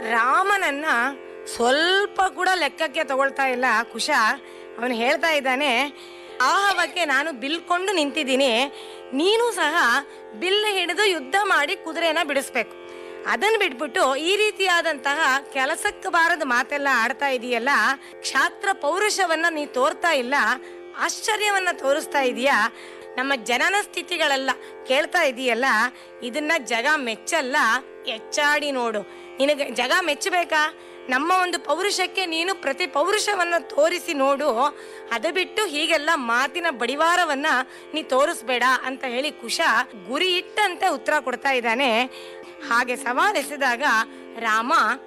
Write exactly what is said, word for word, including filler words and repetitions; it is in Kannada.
ರಾಮನನ್ನ ಸ್ವಲ್ಪ ಕೂಡ ಲೆಕ್ಕಕ್ಕೆ ತಗೊಳ್ತಾ ಇಲ್ಲ ಕುಶ. ಅವನು ಹೇಳ್ತಾ ಇದ್ದಾನೆ, ಆಹವಕ್ಕೆ ನಾನು ಬಿಲ್ಕೊಂಡು ನಿಂತಿದ್ದೀನಿ, ನೀನು ಸಹ ಬಿಲ್ ಹಿಡಿದು ಯುದ್ಧ ಮಾಡಿ ಕುದುರೆನ ಬಿಡಿಸ್ಬೇಕು. ಅದನ್ನು ಬಿಟ್ಬಿಟ್ಟು ಈ ರೀತಿಯಾದಂತಹ ಕೆಲಸಕ್ಕೆ ಬಾರದ ಮಾತೆಲ್ಲ ಆಡ್ತಾ ಇದೆಯಲ್ಲ, ಕ್ಷಾತ್ರ ಪೌರುಷವನ್ನ ನೀ ತೋರ್ತಾ ಇಲ್ಲ, ಆಶ್ಚರ್ಯವನ್ನ ತೋರಿಸ್ತಾ ಇದೀಯಾ, ನಮ್ಮ ಜನನ ಸ್ಥಿತಿಗಳೆಲ್ಲ ಕೇಳ್ತಾ ಇದೆಯಲ್ಲ, ಇದನ್ನ ಜಗ ಮೆಚ್ಚಲ್ಲ, ಎಚ್ಚಾಡಿ ನೋಡು. ನಿನಗೆ ಜಗ ಮೆಚ್ಚಬೇಕಾ? ನಮ್ಮ ಒಂದು ಪೌರುಷಕ್ಕೆ ನೀನು ಪ್ರತಿ ಪೌರುಷವನ್ನ ತೋರಿಸಿ ನೋಡು, ಅದು ಬಿಟ್ಟು ಹೀಗೆಲ್ಲ ಮಾತಿನ ಬಡಿವಾರವನ್ನ ನೀ ತೋರಿಸ್ಬೇಡ ಅಂತ ಹೇಳಿ ಕುಶ ಗುರಿ ಇಟ್ಟಂತೆ ಉತ್ತರ ಕೊಡ್ತಾ ಇದ್ದಾನೆ. ಹಾಗೆ ಸವಾಲೆಸೆದಾಗ ರಾಮ